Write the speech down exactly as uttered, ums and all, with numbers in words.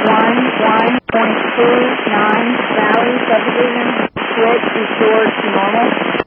one one point two nine Valley subdivision, switch restored to normal.